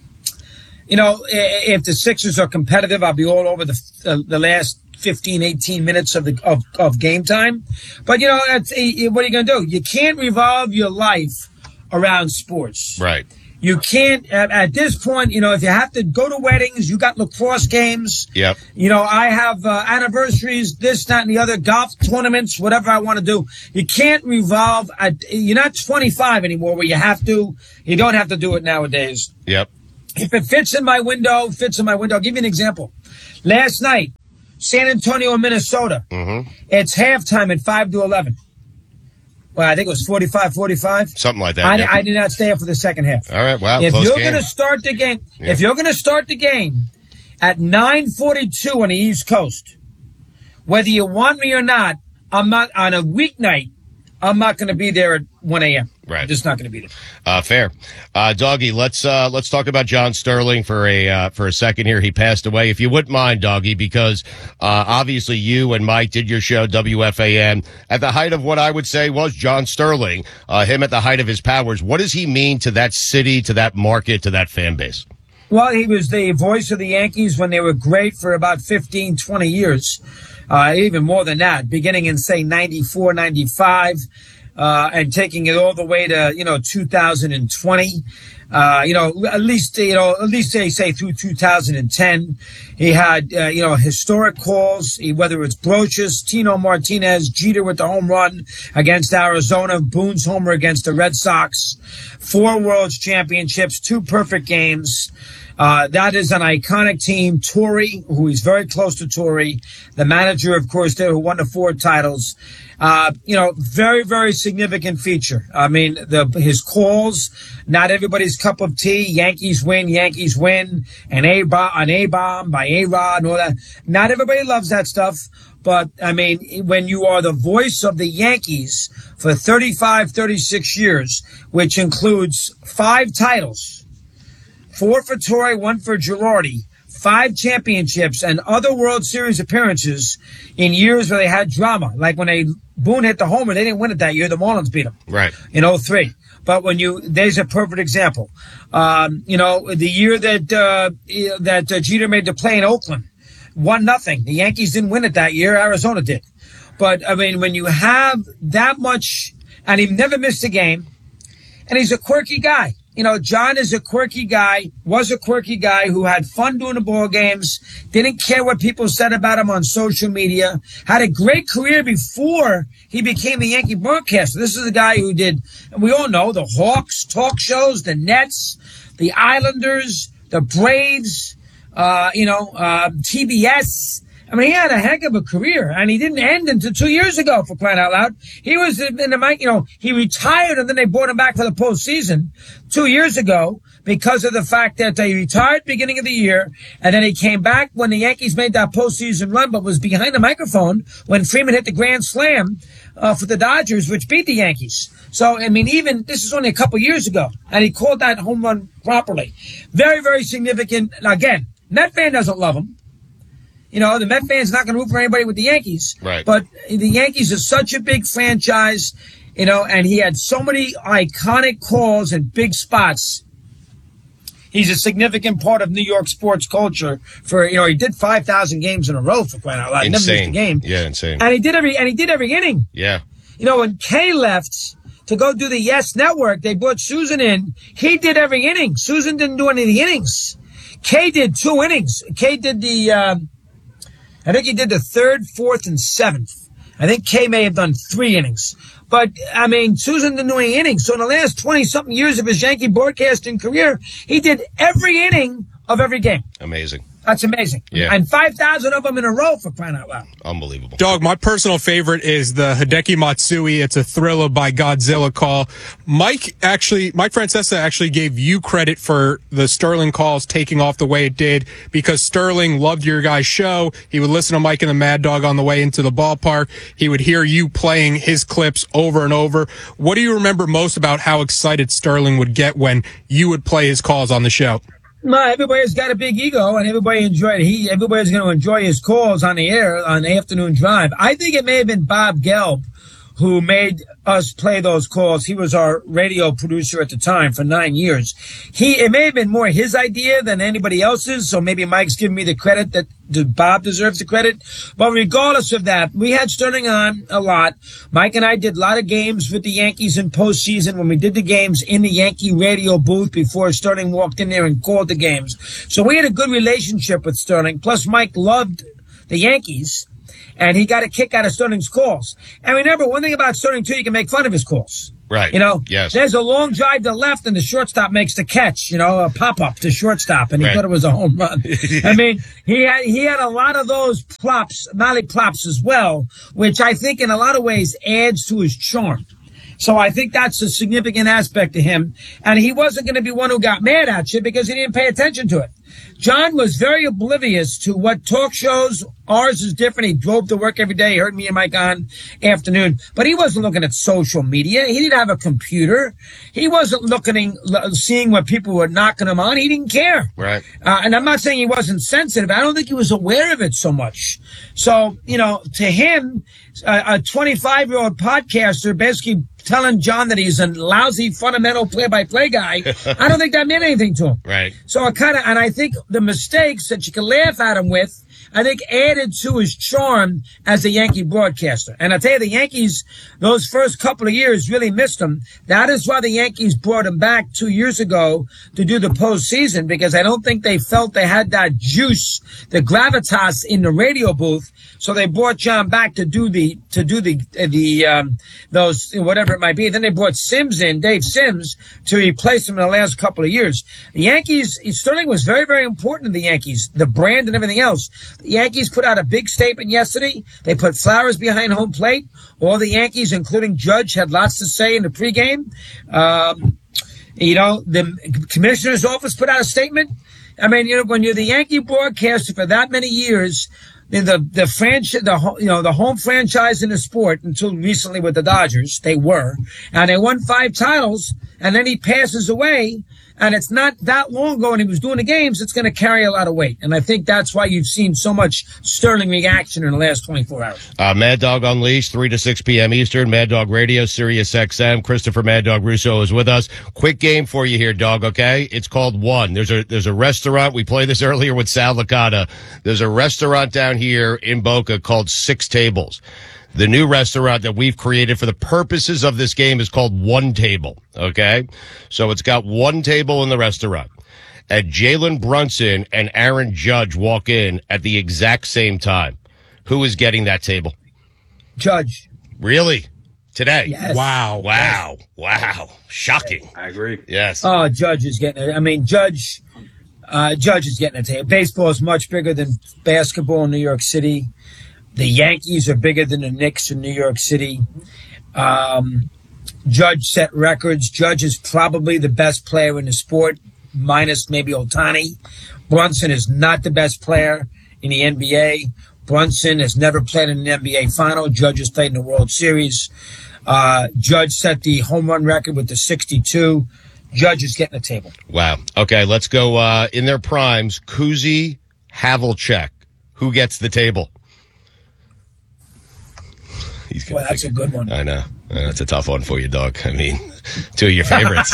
You know, if the Sixers are competitive, I'll be all over the uh, the last fifteen, eighteen minutes of the of, of game time. But, you know, that's, what are you going to do? You can't revolve your life around sports. Right. You can't, at, at this point, you know, if you have to go to weddings, you got lacrosse games. Yep. You know, I have uh, anniversaries, this, that, and the other, golf tournaments, whatever I want to do. You can't revolve. At, you're not twenty-five anymore where you have to. You don't have to do it nowadays. Yep. If it fits in my window, fits in my window. I'll give you an example. Last night, San Antonio, Minnesota. Mm-hmm. It's halftime at five to eleven. Well, I think it was forty-five forty-five. Something like that. I, yeah. I did not stay up for the second half. All right, wow, If close you're game. going to start the game, Yeah. if you're going to start the game at nine forty-two on the East Coast, whether you want me or not, I'm not on a weeknight. I'm not going to be there at one a.m. Right. I'm just not going to be there. Uh, fair. Uh, Doggy, let's, uh, let's talk about John Sterling for a, uh, for a second here. He passed away. If you wouldn't mind, Doggy, because, uh, obviously you and Mike did your show, W F A N, at the height of what I would say was John Sterling, uh, him at the height of his powers. What does he mean to that city, to that market, to that fan base? Well, he was the voice of the Yankees when they were great for about fifteen, twenty years. Uh, even more than that, beginning in, say, ninety-four, ninety-five, uh, and taking it all the way to, you know, two thousand twenty. Uh, you know, at least, you know, at least they say through two thousand ten. He had, uh, you know, historic calls, he, whether it's Brochus, Tino Martinez, Jeter with the home run against Arizona, Boone's homer against the Red Sox, four World Championships, two perfect games. Uh, that is an iconic team. Torrey, who is very close to Torrey, the manager, of course, there who won the four titles. Uh, you know, very, very significant feature. I mean, the, his calls, not everybody's cup of tea. Yankees win, Yankees win, an A-bomb, an A-bomb by A-Rod and all that. Not everybody loves that stuff. But, I mean, when you are the voice of the Yankees for thirty-five, thirty-six years, which includes five titles, four for Torrey, one for Girardi, five championships, and other World Series appearances in years where they had drama. Like when they Boone hit the homer, they didn't win it that year. The Marlins beat them Right. in oh three. But when you, there's a perfect example. Um, you know, the year that uh, that uh, Jeter made the play in Oakland, one nothing. The Yankees didn't win it that year. Arizona did. But I mean, when you have that much, and he never missed a game, and he's a quirky guy. You know, John is a quirky guy, was a quirky guy who had fun doing the ball games, didn't care what people said about him on social media, had a great career before he became the Yankee broadcaster. This is a guy who did, and we all know, the Hawks talk shows, the Nets, the Islanders, the Braves, uh, you know, uh, T B S. I mean, he had a heck of a career, and he didn't end until two years ago, for crying out loud. He was in the mic, you know, he retired, and then they brought him back for the postseason two years ago because of the fact that he retired beginning of the year, and then he came back when the Yankees made that postseason run, but was behind the microphone when Freeman hit the grand slam uh, for the Dodgers, which beat the Yankees. So, I mean, even this is only a couple years ago, and he called that home run properly. Very, very significant. Again, Met fan doesn't love him. You know, the Met fan's not going to root for anybody with the Yankees. Right. But the Yankees are such a big franchise, you know, and he had so many iconic calls and big spots. He's a significant part of New York sports culture. For, you know, he did five thousand games in a row, for crying out loud. Never missed a Insane. game. Yeah, insane. And he did every, and he did every inning. Yeah. You know, when Kay left to go do the Yes Network, they brought Susan in. He did every inning. Susan didn't do any of the innings. Kay did two innings. Kay did the, um, I think he did the third, fourth, and seventh. I think Kay may have done three innings. But, I mean, Susan didn't do any innings. So in the last twenty-something years of his Yankee broadcasting career, he did every inning of every game. Amazing. That's amazing. Yeah. And five thousand of them in a row, for crying out loud. Unbelievable. Dog, my personal favorite is the Hideki Matsui. It's a Thriller by Godzilla call. Mike actually, Mike Francesa actually gave you credit for the Sterling calls taking off the way it did because Sterling loved your guys' show. He would listen to Mike and the Mad Dog on the way into the ballpark. He would hear you playing his clips over and over. What do you remember most about how excited Sterling would get when you would play his calls on the show? No, everybody's got a big ego, and everybody enjoyed it. He, everybody's going to enjoy his calls on the air on the afternoon drive. I think it may have been Bob Gelb who made us play those calls. He was our radio producer at the time for nine years. He, it may have been more his idea than anybody else's, so maybe Mike's giving me the credit that Bob deserves the credit. But regardless of that, we had Sterling on a lot. Mike and I did a lot of games with the Yankees in postseason when we did the games in the Yankee radio booth before Sterling walked in there and called the games. So we had a good relationship with Sterling. Plus, Mike loved the Yankees, and he got a kick out of Sterling's calls. And remember, one thing about Sterling, too, you can make fun of his calls. Right. You know, yes. There's a long drive to left, and the shortstop makes the catch, you know, a pop-up to shortstop, and he Right. thought it was a home run. I mean, he had he had a lot of those plops, Molly plops as well, which I think in a lot of ways adds to his charm. So I think that's a significant aspect to him. And he wasn't going to be one who got mad at you because he didn't pay attention to it. John was very oblivious to what talk shows, ours is different. He drove to work every day. He heard me and Mike on afternoon, but he wasn't looking at social media. He didn't have a computer. He wasn't looking, seeing what people were knocking him on. He didn't care. Right. Uh, and I'm not saying he wasn't sensitive. I don't think he was aware of it so much. So, you know, to him, a twenty-five year old podcaster basically telling John that he's a lousy fundamental play-by-play guy, I don't think that meant anything to him. Right. So I kind of, and I think the mistakes that you can laugh at him with, I think added to his charm as a Yankee broadcaster. And I tell you, the Yankees, those first couple of years really missed him. That is why the Yankees brought him back two years ago to do the postseason, because I don't think they felt they had that juice, the gravitas in the radio booth. So they brought John back to do the, to do the, the, um, those, whatever it might be. Then they brought Sims in, Dave Sims, to replace him in the last couple of years. The Yankees, Sterling was very, very important to the Yankees, the brand and everything else. The Yankees put out a big statement yesterday. They put Flowers behind home plate. All the Yankees, including Judge, had lots to say in the pregame. Um, you know, the commissioner's office put out a statement. I mean, you know, when you're the Yankee broadcaster for that many years, the the franchise, the you know, the home franchise in the sport until recently with the Dodgers, they were, and they won five titles, and then he passes away. And it's not that long ago when he was doing the games, it's going to carry a lot of weight. And I think that's why you've seen so much Sterling reaction in the last twenty-four hours. Uh, Mad Dog Unleashed, three to six p.m. Eastern, Mad Dog Radio, Sirius X M. Christopher Mad Dog Russo is with us. Quick game for you here, Dog, okay? It's called One. There's a there's a restaurant. We played this earlier with Sal Licata. There's a restaurant down here in Boca called Six Tables. The new restaurant that we've created for the purposes of this game is called One Table, okay? So it's got one table in the restaurant. And Jalen Brunson and Aaron Judge walk in at the exact same time. Who is getting that table? Judge. Really? Today? Yes. Wow. Wow. Wow. Shocking. I agree. Yes. Oh, Judge is getting it. I mean, Judge, uh, Judge is getting a table. Baseball is much bigger than basketball in New York City. The Yankees are bigger than the Knicks in New York City. Um, Judge set records. Judge is probably the best player in the sport, minus maybe Ohtani. Brunson is not the best player in the N B A. Brunson has never played in an N B A final. Judge has played in the World Series. Uh, Judge set the home run record with the sixty-two. Judge is getting a table. Wow. Okay, let's go uh, in their primes. Kuzi, Havlicek. Who gets the table? He's Well, that's a good one. I know. That's a tough one for you, Dog. I mean, two of your favorites.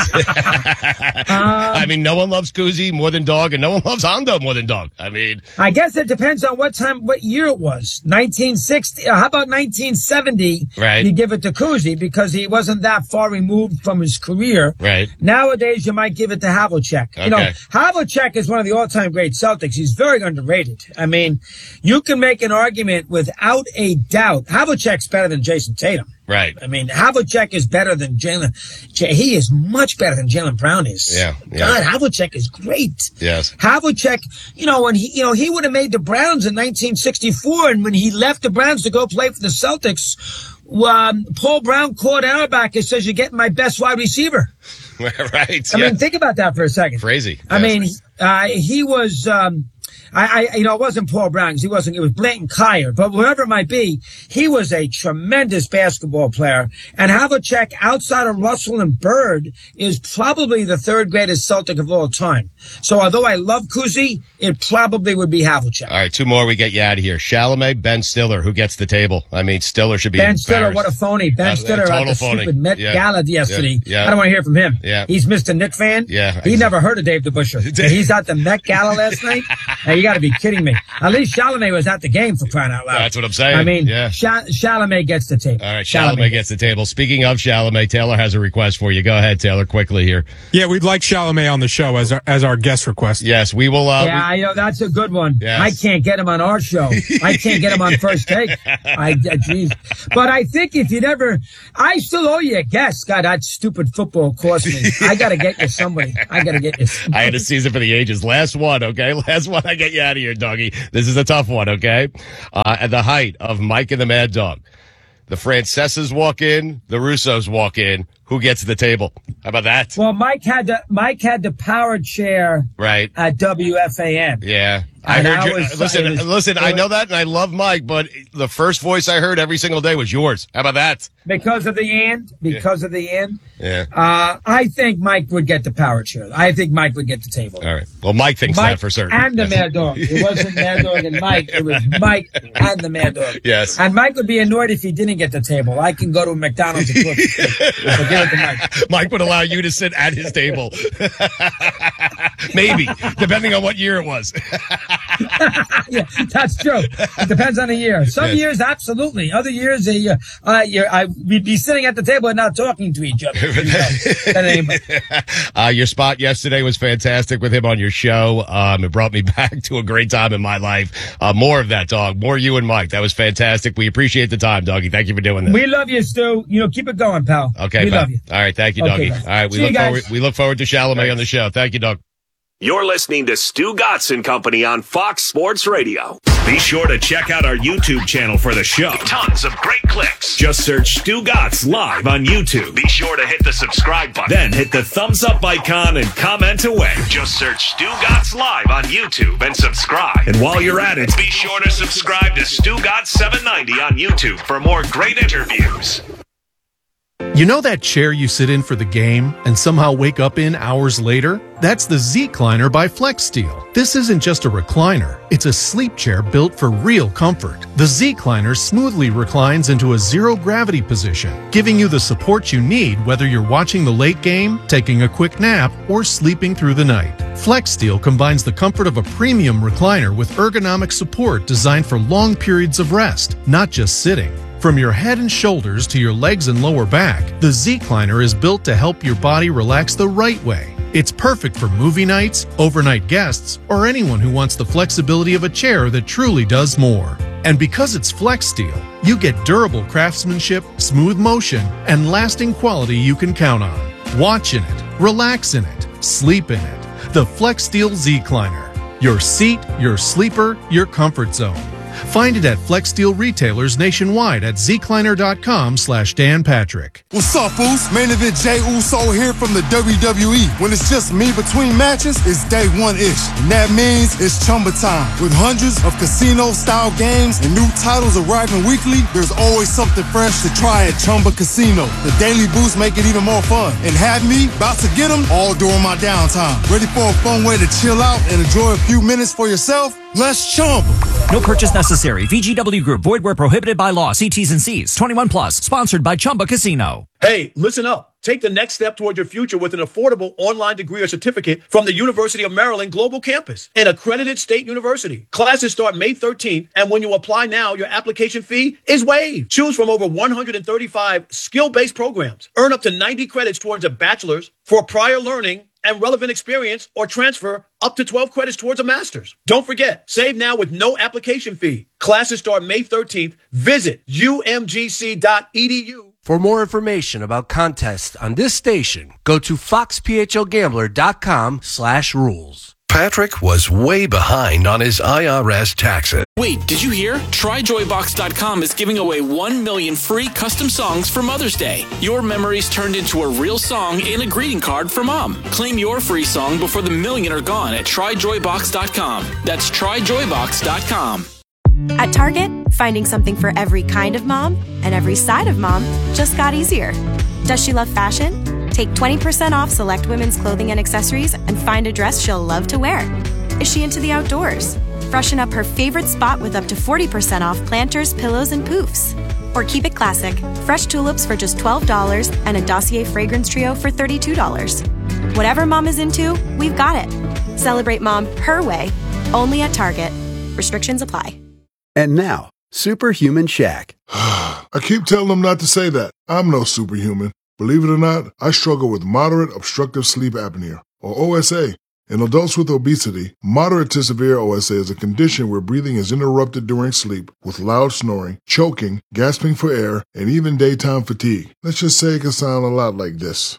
I mean, no one loves Kuzi more than Dog, and no one loves Hondo more than Dog. I mean, I guess it depends on what time, what year it was. nineteen sixty. Uh, how about nineteen seventy? Right. You give it to Kuzi because he wasn't that far removed from his career. Right. Nowadays, you might give it to Havlicek. Okay. You know, Havlicek is one of the all-time great Celtics. He's very underrated. I mean, you can make an argument without a doubt. Havlicek's better than Jason Tatum. Right. I mean, Havlicek is better than Jalen. He is much better than Jalen Brown is. Yeah, yeah. God, Havlicek is great. Yes. Havlicek, you know, when he, you know, he would have made the Browns in nineteen sixty-four, and when he left the Browns to go play for the Celtics, um, Paul Brown called Auerbach and says, "You're getting my best wide receiver." Right. I yeah. mean, think about that for a second. Crazy. I Yes. mean, uh, he was. Um, I, I, you know, it wasn't Paul Brown because he wasn't, it was Blanton Kyer, but whoever it might be, he was a tremendous basketball player. And Havlicek, outside of Russell and Bird, is probably the third greatest Celtic of all time. So although I love Cousy, it probably would be Havlicek. All right, two more. We get you out of here. Chalamet, Ben Stiller. Who gets the table? I mean, Stiller should be Ben Stiller, embarrassed. what a phony. Ben Uh, Stiller total at the phony. stupid Met Yeah. Gala yesterday. Yeah. Yeah. I don't want to hear from him. Yeah. He's Mister Knick fan. Yeah, He exactly. never heard of Dave DeBuscher. And he's at the Met Gala last night. Now, you got to be kidding me. At least Chalamet was at the game, for crying out loud. That's what I'm saying. I mean, Yeah. Cha- Chalamet gets the table. All right, Chalamet gets the table. Speaking of Chalamet, Taylor has a request for you. Go ahead, Taylor, quickly here. Yeah, we'd like Chalamet on the show as our, as our guest request. Yes, we will. Uh, yeah, you know, that's a good one. Yes. I can't get him on our show. I can't get him on First Take. I, uh, geez. But I think if you'd ever, I still owe you a guest. God, that stupid football cost me. I got to get you somebody. I got to get you somebody. I had a season for the ages. Last one, okay? Last one. I get you out of here, doggy. This is a tough one, okay? Uh, at the height of Mike and the Mad Dog, the Francesas walk in, the Russos walk in. Who gets the table? How about that? Well, Mike had the Mike had the power chair Right. at W F A M. Yeah. I And heard I you. was- listen, it was- listen, I know that and I love Mike, but the first voice I heard every single day was yours. How about that? Because of the end. Because of the end. Yeah. Uh, I think Mike would get the power chair. I think Mike would get the table. All right. Well, Mike thinks Mike that for certain. and the Mad Dog. It wasn't Mad Dog and Mike. It was Mike and the Mad Dog. Yes. And Mike would be annoyed if he didn't get the table. I can go to a McDonald's and cook. So give it to Mike. Mike would allow you to sit at his table. Maybe, depending on what year it was. Yeah, that's true. It depends on the year. Some Yes. years, absolutely. Other years, uh, you- uh, you're, I, we'd be sitting at the table and not talking to each other. You know, that ain't- Uh, your spot yesterday was fantastic with him on your show. Um, it brought me back to a great time in my life. Uh, more of that, dog. More you and Mike. That was fantastic. We appreciate the time, doggy. Thank you for doing this. we love you, Stu. You know, keep it going, pal. Okay, we pal. love you. All right, thank you, Okay, doggy. guys. All right, we See you look guys. forward. We look forward to Chalamet on the show. Thank you, dog. You're listening to Stu Gatz and Company on Fox Sports Radio. Be sure to check out our YouTube channel for the show. Tons of great clicks. Just search Stu Gatz live on YouTube. Be sure to hit the subscribe button. Then hit the thumbs up icon and comment away. Just search Stu Gatz live on YouTube and subscribe. And while you're at it, be sure to subscribe to Stu Gatz seven ninety on YouTube for more great interviews. You know that chair you sit in for the game and somehow wake up in hours later? That's the Z-Cliner by FlexSteel. This isn't just a recliner. It's a sleep chair built for real comfort. The Z-Cliner smoothly reclines into a zero-gravity position, giving you the support you need whether you're watching the late game, taking a quick nap, or sleeping through the night. FlexSteel combines the comfort of a premium recliner with ergonomic support designed for long periods of rest, not just sitting. From your head and shoulders to your legs and lower back, the Z-Cliner is built to help your body relax the right way. It's perfect for movie nights, overnight guests, or anyone who wants the flexibility of a chair that truly does more. And because it's FlexSteel, you get durable craftsmanship, smooth motion, and lasting quality you can count on. Watch in it, relax in it, sleep in it. The FlexSteel Z-Cliner. Your seat, your sleeper, your comfort zone. Find it at FlexSteel retailers nationwide at zcliner.com slash Dan Patrick. What's up, Foos? Main event Jay Uso here from the W W E. When it's just me between matches, it's day one-ish. And that means it's Chumba time. With hundreds of casino-style games and new titles arriving weekly, there's always something fresh to try at Chumba Casino. The daily boosts make it even more fun. And have me about to get them all during my downtime. Ready for a fun way to chill out and enjoy a few minutes for yourself? Let's Chumba. No purchase necessary. V G W Group. Void where prohibited by law. See T's and C's. twenty-one plus. Sponsored by Chumba Casino. Hey, listen up. Take the next step toward your future with an affordable online degree or certificate from the University of Maryland Global Campus, an accredited state university. Classes start May thirteenth, and when you apply now, your application fee is waived. Choose from over one hundred thirty-five skill-based programs. Earn up to ninety credits towards a bachelor's for prior learning and relevant experience, or transfer up to twelve credits towards a master's. Don't forget, save now with no application fee. Classes start May thirteenth. Visit U M G C dot E D U. For more information about contests on this station, go to fox p h l gambler dot com slash rules. Patrick was way behind on his I R S taxes. Wait, did you hear? Try Joy Box dot com is giving away one million free custom songs for Mother's Day. Your memories turned into a real song and a greeting card for Mom. Claim your free song before the million are gone at Try Joy Box dot com. That's Try Joy Box dot com. At Target, finding something for every kind of mom and every side of mom just got easier. Does she love fashion? Take twenty percent off select women's clothing and accessories and find a dress she'll love to wear. Is she into the outdoors? Freshen up her favorite spot with up to forty percent off planters, pillows, and poofs. Or keep it classic, fresh tulips for just twelve dollars and a Dossier fragrance trio for thirty-two dollars. Whatever mom is into, we've got it. Celebrate mom her way, only at Target. Restrictions apply. And now, Superhuman Shaq. I keep telling them not to say that. I'm no superhuman. Believe it or not, I struggle with moderate obstructive sleep apnea, or O S A. In adults with obesity, moderate to severe O S A is a condition where breathing is interrupted during sleep with loud snoring, choking, gasping for air, and even daytime fatigue. Let's just say it can sound a lot like this.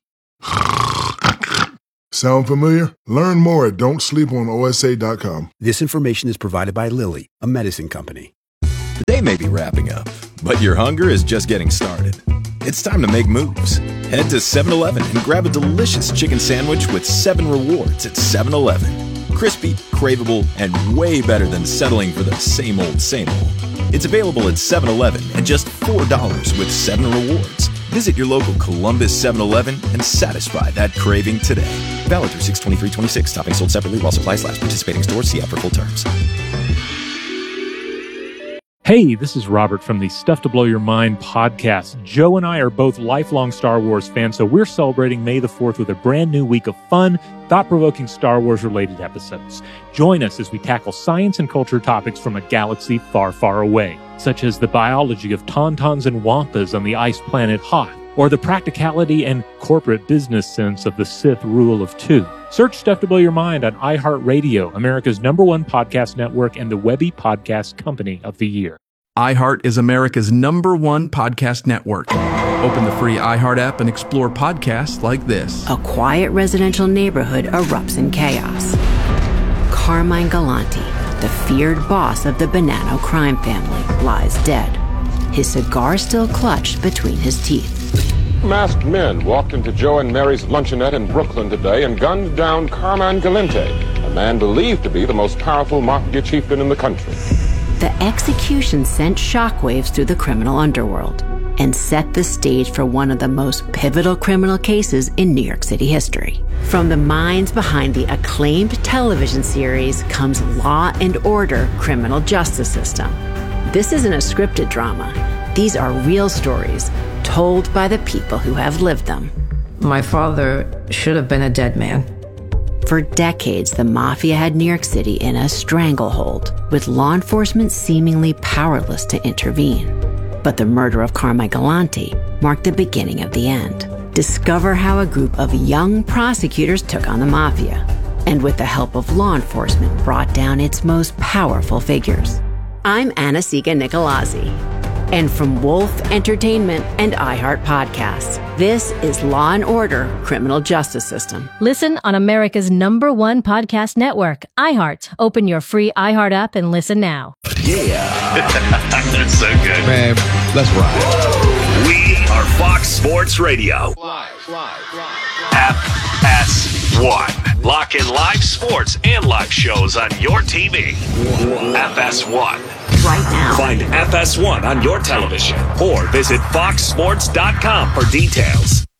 Sound familiar? Learn more at don't sleep on O S A dot com. This information is provided by Lilly, a medicine company. The day may be wrapping up, but your hunger is just getting started. It's time to make moves. Head to seven eleven and grab a delicious chicken sandwich with seven rewards at seven eleven. Crispy, craveable, and way better than settling for the same old, same old. It's available at seven eleven at just four dollars with seven rewards. Visit your local Columbus seven eleven and satisfy that craving today. Valid through six twenty-three twenty-six. Topping sold separately while supplies last. Participating stores. See app for full terms. Hey, this is Robert from the Stuff to Blow Your Mind podcast. Joe and I are both lifelong Star Wars fans, so we're celebrating May the fourth with a brand new week of fun, thought-provoking Star Wars-related episodes. Join us as we tackle science and culture topics from a galaxy far, far away, such as the biology of tauntauns and wampas on the ice planet Hoth, or the practicality and corporate business sense of the Sith rule of two. Search Stuff to Blow Your Mind on iHeartRadio, America's number one podcast network and the Webby Podcast Company of the Year. iHeart is America's number one podcast network. Open the free iHeart app and explore podcasts like this. A quiet residential neighborhood erupts in chaos. Carmine Galante, the feared boss of the Bonanno crime family, lies dead, his cigar still clutched between his teeth. Masked men walked into Joe and Mary's luncheonette in Brooklyn today and gunned down Carmine Galante, a man believed to be the most powerful mafia chieftain in the country. The execution sent shockwaves through the criminal underworld and set the stage for one of the most pivotal criminal cases in New York City history. From the minds behind the acclaimed television series comes Law and Order: Criminal Justice System. This isn't a scripted drama. These are real stories told by the people who have lived them. My father should have been a dead man. For decades, the mafia had New York City in a stranglehold, with law enforcement seemingly powerless to intervene. But the murder of Carmine Galante marked the beginning of the end. Discover how a group of young prosecutors took on the mafia, and with the help of law enforcement, brought down its most powerful figures. I'm Anna-Sigga Nicolazzi. And from Wolf Entertainment and iHeart Podcasts, this is Law and Order: Criminal Justice System. Listen on America's number one podcast network, iHeart. Open your free iHeart app and listen now. Yeah. That's so good. Man, let's ride. We are Fox Sports Radio. Live, live, live. F S one. Lock in live sports and live shows on your T V. F S one. Right now. Find F S one on your television or visit fox sports dot com for details.